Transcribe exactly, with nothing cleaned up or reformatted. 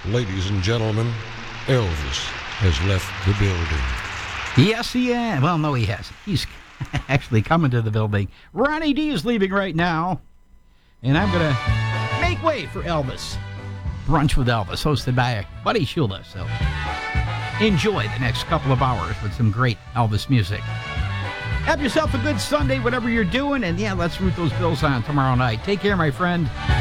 Ladies and gentlemen, Elvis has left the building. Yes, he has. Well, no, he hasn't. He's actually coming to the building. Ronnie D is leaving right now. And I'm going to make way for Elvis. Brunch with Elvis, hosted by Buddy Shula. So enjoy the next couple of hours with some great Elvis music. Have yourself a good Sunday, whatever you're doing. And yeah, let's root those Bills on tomorrow night. Take care, my friend.